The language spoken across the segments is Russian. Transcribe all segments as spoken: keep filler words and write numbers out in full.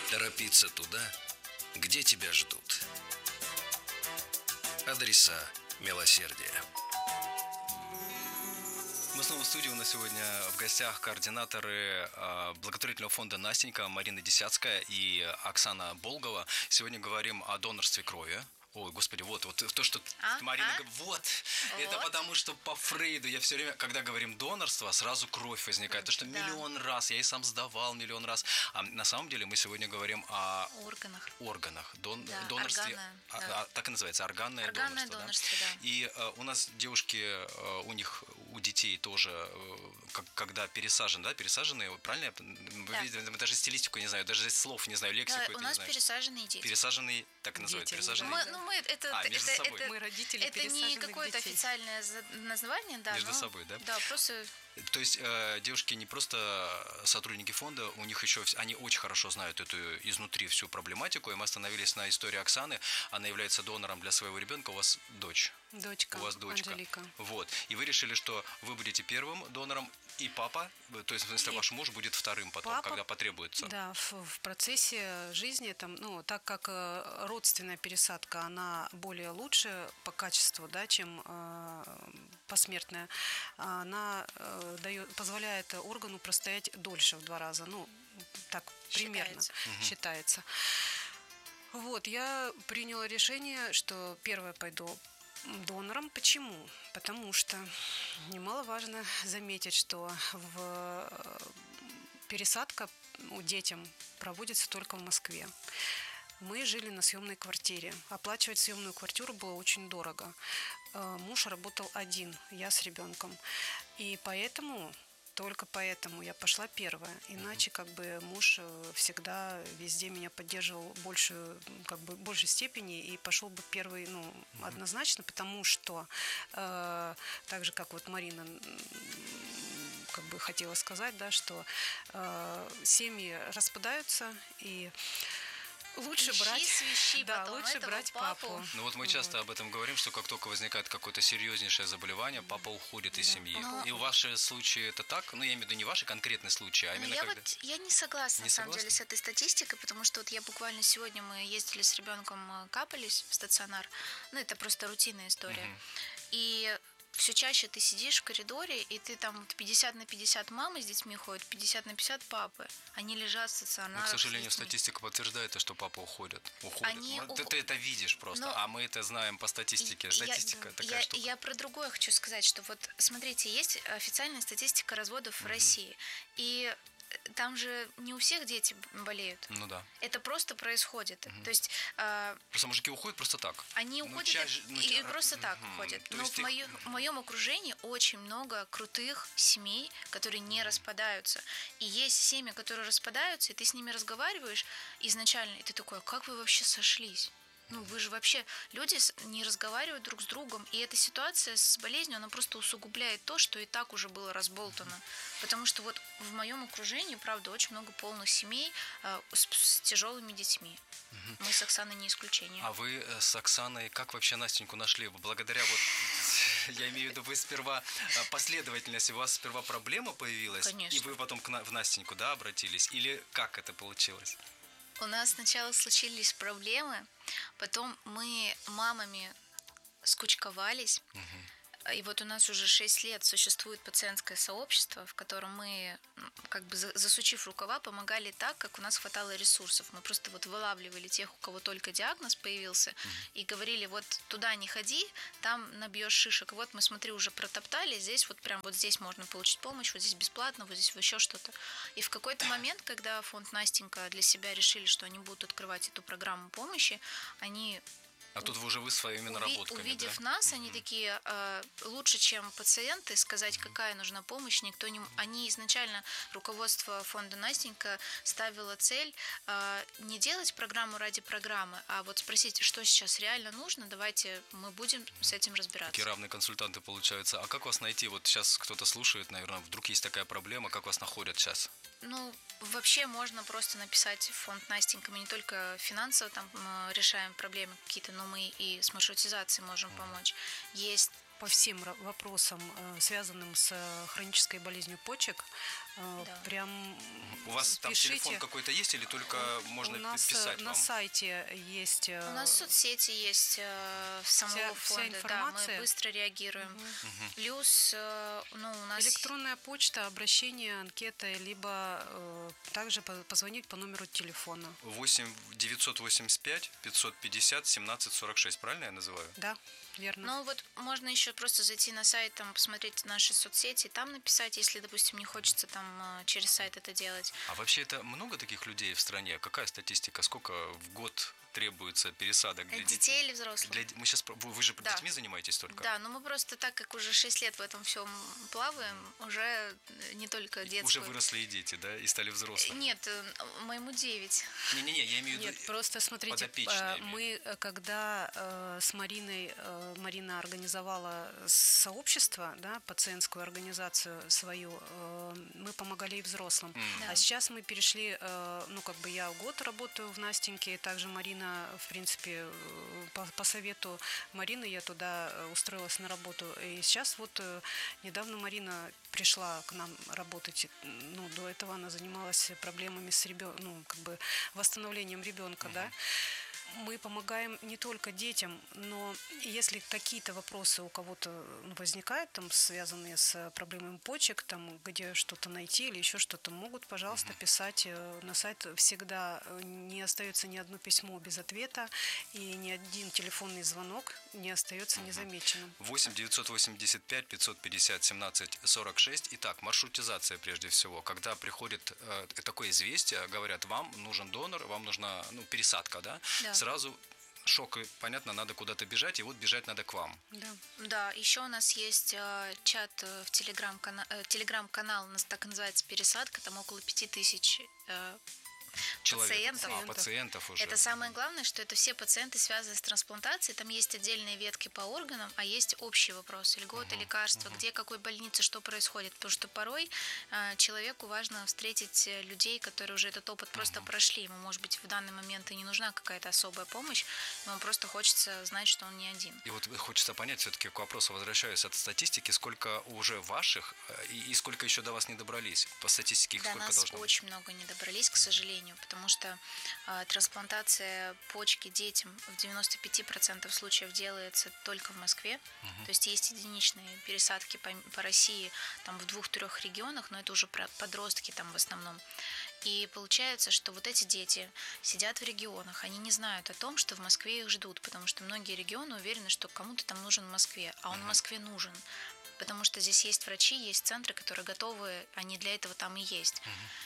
Торопиться туда, где тебя ждут. Адреса милосердия. Мы снова в студии. У нас сегодня в гостях координаторы э, благотворительного фонда «Настенька» Марина Десятская и Оксана Болгова. Сегодня говорим о донорстве крови. Ой, господи, вот, вот то, что а? Марина а? говорит, вот, вот, это потому что по Фрейду я все время, когда говорим донорство, сразу кровь возникает. То, что да. миллион раз, я и сам сдавал миллион раз. А на самом деле мы сегодня говорим о органах. Органах, дон, да, донорстве, органы, а, да. а, так и называется, органное, органное донорство. донорство, да. да? И а, у нас девушки, а, у них, у детей тоже, а, как, когда пересажены, да, пересаженные, правильно? Вы да. видите, даже стилистику не знаю, даже слов не знаю, лексику да, это у нас не знаю. пересаженные дети. Пересаженные, так и называют, дети, пересаженные. Мы, ну, мы, это, а, это, между собой. это, мы родители это не какое-то детей. официальное название, да. Между но, собой, да? Да, просто... То есть э, девушки не просто сотрудники фонда, у них еще, они очень хорошо знают эту изнутри всю проблематику, и мы остановились на истории Оксаны. Она является донором для своего ребенка, у вас дочь. Дочка, у вас дочка. Анжелика. Вот. И вы решили, что вы будете первым донором, и папа, то есть, в смысле, И ваш муж будет вторым потом, папа, когда потребуется. Да, в, в процессе жизни, там, ну, так как э, родственная пересадка, она более лучше по качеству, да, чем э, посмертная, она э, дает, позволяет органу простоять дольше в два раза, ну, так примерно считается. Угу. считается. Вот, я приняла решение, что первое пойду донором. Почему? Потому что немаловажно заметить, что в пересадка у детям проводится только в Москве. Мы жили на съемной квартире. Оплачивать съемную квартиру было очень дорого. Муж работал один, я с ребенком. И поэтому... Только поэтому я пошла первая. Иначе как бы муж всегда везде меня поддерживал больше, как бы, в большей степени и пошел бы первый, ну, mm-hmm. однозначно, потому что э, так же, как вот Марина как бы хотела сказать, да, что э, семьи распадаются и лучше ищи, брать, свищи да, потом лучше брать папу. папу. Ну вот мы часто вот. об этом говорим, что как только возникает какое-то серьезнейшее заболевание, папа уходит из да. семьи. Но... И в ваши случаи это так? Ну, я имею в виду не ваши конкретные случаи, а именно я когда... вот я не согласна, не на самом согласна? деле, с этой статистикой, потому что вот я буквально сегодня мы ездили с ребенком, капались в стационар. Ну, это просто рутинная история. Угу. И все чаще ты сидишь в коридоре, и ты там вот пятьдесят на пятьдесят мамы с детьми ходят, пятьдесят на пятьдесят папы. Они лежат в стационарах. Но, к сожалению, статистика подтверждает, что папа уходит. уходит. Они ты, ух... ты это видишь просто, Но... а мы это знаем по статистике. Статистика я, такая я, штука. Я про другое хочу сказать, что вот смотрите, есть официальная статистика разводов mm-hmm. в России. И там же не у всех дети болеют. Ну да. Это просто происходит. Угу. То есть... Э, просто мужики уходят просто так. Они ну, уходят чаще, и, ну, и ча... просто так угу. уходят. То Но в, их... мою, в моем окружении очень много крутых семей, которые не угу. распадаются. И есть семьи, которые распадаются, и ты с ними разговариваешь изначально, и ты такой, а как вы вообще сошлись? Ну, вы же вообще, люди не разговаривают друг с другом, и эта ситуация с болезнью, она просто усугубляет то, что и так уже было разболтано. Потому что вот в моем окружении, правда, очень много полных семей э, с, с тяжелыми детьми. Угу. Мы с Оксаной не исключение. А вы с Оксаной как вообще Настеньку нашли? Благодаря вот, я имею в виду, вы сперва, последовательность, у вас сперва проблема появилась, Конечно. И вы потом к, в Настеньку, да, обратились? Или как это получилось? У нас сначала случились проблемы, потом мы мамами скучковались, угу. и вот у нас уже шесть лет существует пациентское сообщество, в котором мы, как бы засучив рукава, помогали так, как у нас хватало ресурсов. Мы просто вот вылавливали тех, у кого только диагноз появился, угу. и говорили, вот туда не ходи, там набьешь шишек. Вот мы, смотри, уже протоптали, здесь вот прям вот здесь можно получить помощь, вот здесь бесплатно, вот здесь еще что-то. И в какой-то момент, когда фонд Настенька для себя решили, что они будут открывать эту программу помощи, они... А тут вы уже вы своими Уви- наработками, Увидев да? нас, mm-hmm. они такие, э, лучше, чем пациенты, сказать, mm-hmm. какая нужна помощь, никто не... Они изначально, руководство фонда Настенька ставило цель э, не делать программу ради программы, а вот спросить, что сейчас реально нужно, давайте мы будем с этим разбираться. Такие равные консультанты получаются. А как вас найти? Вот сейчас кто-то слушает, наверное, вдруг есть такая проблема, как вас находят сейчас? Ну, вообще можно просто написать в фонд Настенька. Мы не только финансово там решаем проблемы какие-то, но мы и с маршрутизацией можем помочь. Есть по всем вопросам, связанным с хронической болезнью почек, Да. Прям У вас там пишите. телефон какой-то есть или только можно У нас писать на вам? сайте есть... У нас соцсети есть э, самого Вся- вся фонда, да, информация. мы быстро реагируем. Мгм. Плюс, э, ну, у нас... электронная почта, обращение, анкета, либо э, также по- позвонить по номеру телефона. восемь девятьсот восемьдесят пять пятьсот пятьдесят семнадцать сорок шесть, правильно я называю? Да, верно. Ну вот можно еще просто зайти на сайт, там посмотреть наши соцсети, и там написать, если, допустим, не хочется там э, через сайт это делать. А вообще это много таких людей в стране? Какая статистика? Сколько в год требуется пересадок для Для детей? детей или взрослых? Для... Мы сейчас... Вы, вы же Да. детьми занимаетесь только? Да, но мы просто так как уже шесть лет в этом всем плаваем, уже не только детскую. Уже выросли и дети, да? И стали взрослыми? Нет, э, моему девять. Не-не-не, я имею в виду... Нет, просто смотрите, подопечные э, имею. мы, э, когда э, с Мариной, э, Марина организовала сообщество, да, пациентскую организацию свою, э, мы помогали и взрослым. М. Да. А сейчас мы перешли, э, ну, как бы я год работаю в Настеньке, также Марина, в принципе, э, по, по совету Марины я туда э, устроилась на работу. И сейчас вот э, недавно Марина пришла к нам работать. Ну, до этого она занималась проблемами с ребенком, ну, как бы восстановлением ребенка, да. Мы помогаем не только детям, но если какие-то вопросы у кого-то ну, возникают, там, связанные с проблемами почек, там, где что-то найти или еще что-то, могут, пожалуйста, писать э, на сайт. Всегда э, не остается ни одно письмо без ответа, и ни один телефонный звонок не остается незамеченным. восемь девятьсот восемьдесят пять пятьсот пятьдесят семнадцать сорок шесть. Итак, маршрутизация прежде всего. Когда приходит э, такое известие, говорят, вам нужен донор, вам нужна ну, пересадка, да? Да. Сразу шок, и понятно, надо куда-то бежать, и вот бежать надо к вам. Да. Да, еще у нас есть э, чат э, в телеграм-канал, э, телеграм-канал, у нас так и называется «Пересадка», там около пяти тысяч э, Человек. пациентов. А, пациентов уже. Это самое главное, что это все пациенты, связанные с трансплантацией. Там есть отдельные ветки по органам, а есть общие вопросы. Льготы, лекарства, где, какой больнице, что происходит. Потому что порой э, человеку важно встретить э, людей, которые уже этот опыт просто прошли. Ему, может быть, в данный момент и не нужна какая-то особая помощь. Ему просто хочется знать, что он не один. И вот хочется понять, все-таки к вопросу возвращаюсь от статистики, сколько уже ваших э, и, и сколько еще до вас не добрались? По статистике их До сколько нас должно быть? очень много не добрались, к сожалению, потому что э, трансплантация почки детям в девяноста пяти процентах случаев делается только в Москве. Мгм. То есть есть единичные пересадки по, по России там в двух-трех регионах, но это уже про- подростки там в основном. И получается, что вот эти дети сидят в регионах, они не знают о том, что в Москве их ждут, потому что многие регионы уверены, что кому-то там нужен в Москве, а он в Москве нужен. Потому что здесь есть врачи, есть центры, которые готовы, они для этого там и есть.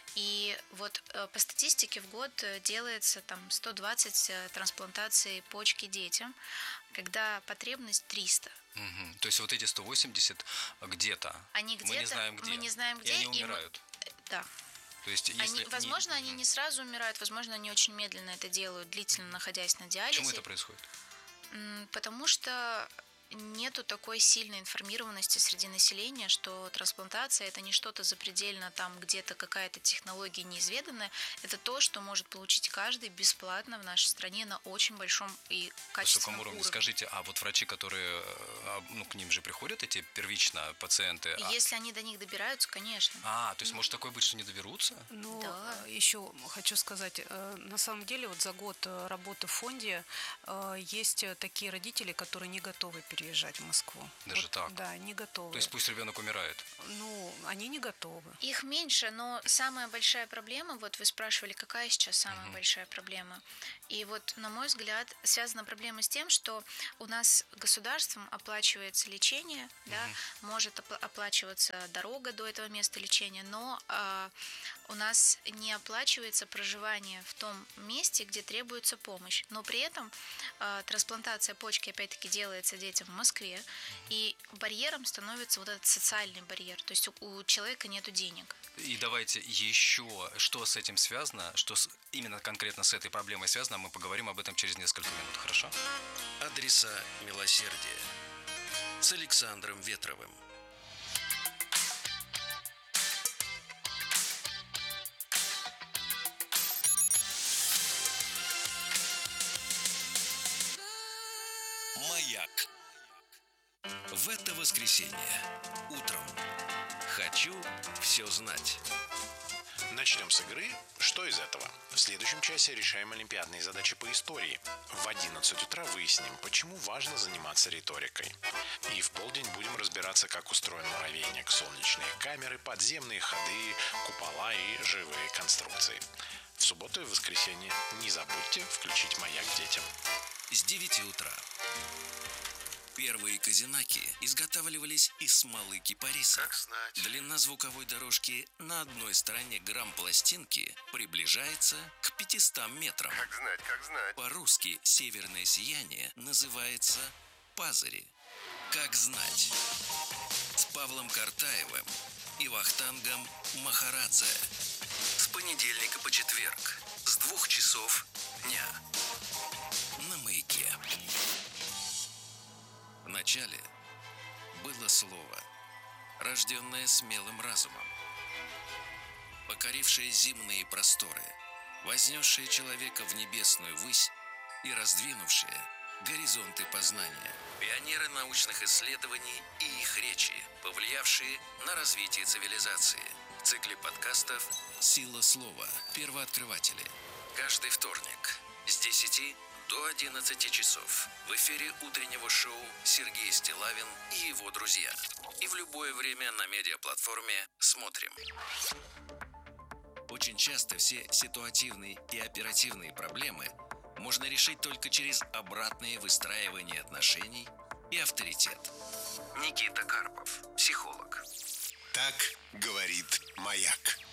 И вот э, по статистике в год э, делается там сто двадцать э, трансплантаций почки детям, когда потребность триста. Мгм. То есть вот эти сто восемьдесят где-то, Они мы где-то, не знаем где. мы не знаем где, И они и мы- умирают. Да. То есть, если Они, возможно, они Мгм. не сразу умирают, возможно, они очень медленно это делают, длительно находясь на диализе. Почему это происходит? М, Потому что нету такой сильной информированности среди населения, что трансплантация это не что-то запредельно, там где-то какая-то технология неизведанная. Это то, что может получить каждый бесплатно в нашей стране на очень большом и Высоком качественном уровне. уровне. Скажите, а вот врачи, которые, э, а, ну, к ним же приходят эти первично пациенты? а- Если они до них добираются, конечно. А, то есть может такое быть, что не доберутся? Ну, Да. э, еще хочу сказать, э, на самом деле вот за год э, работы в фонде э, есть э, такие родители, которые не готовы переезжать в Москву. Даже Вот, так? Да, не готовы. То есть пусть ребенок умирает. Ну, они не готовы. Их меньше, но самая большая проблема, вот вы спрашивали, какая сейчас самая Мгм. большая проблема. И вот, на мой взгляд, связана проблема с тем, что у нас государством оплачивается лечение, да, может опла- оплачиваться дорога до этого места лечения, но а, у нас не оплачивается проживание в том месте, где требуется помощь. Но при этом а, трансплантация почки, опять-таки, делается детям в Москве, и барьером становится вот этот социальный барьер. То есть у, у человека нету денег. И давайте еще, что с этим связано, что с- именно конкретно с этой проблемой связано, мы поговорим об этом через несколько минут, хорошо? Адреса милосердия с Александром Ветровым. Маяк. В это воскресенье утром. Хочу все знать. Начнем с игры «Что из этого?». В следующем часе решаем олимпиадные задачи по истории. В одиннадцать утра выясним, почему важно заниматься риторикой. И в полдень будем разбираться, как устроен муравейник, солнечные камеры, подземные ходы, купола и живые конструкции. В субботу и воскресенье не забудьте включить «Маяк» детям. С девяти утра. Первые казинаки изготавливались из смолы кипариса. Как знать. Длина звуковой дорожки на одной стороне грамм пластинки приближается к пятистам метрам. Как знать, как знать. По-русски северное сияние называется пазари. Как знать. С Павлом Картаевым и Вахтангом Махарадзе. С понедельника по четверг. С двух часов дня. На «Маяке». Вначале было слово, рожденное смелым разумом, покорившее земные просторы, вознесшее человека в небесную высь и раздвинувшее горизонты познания. Пионеры научных исследований и их речи, повлиявшие на развитие цивилизации. В цикле подкастов «Сила слова. Первооткрыватели». Каждый вторник с десяти до одиннадцати часов в эфире утреннего шоу Сергей Стиллавин и его друзья. И в любое время на медиаплатформе «Смотрим». Очень часто все ситуативные и оперативные проблемы можно решить только через обратное выстраивание отношений и авторитет. Никита Карпов, психолог. Так говорит «Маяк».